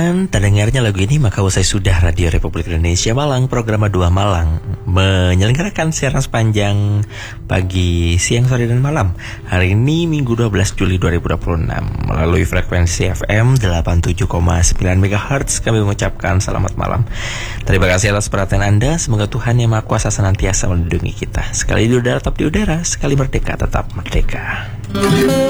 Dan terdengarnya lagu ini maka usai sudah Radio Republik Indonesia Malang program 2 Malang menyelenggarakan siaran sepanjang pagi, siang, sore, dan malam. Hari ini Minggu 12 Juli 2026 melalui frekuensi FM 87,9 MHz kami mengucapkan selamat malam. Terima kasih atas perhatian Anda. Semoga Tuhan Yang Maha Kuasa senantiasa melindungi kita. Sekali di udara tetap di udara, sekali merdeka tetap merdeka.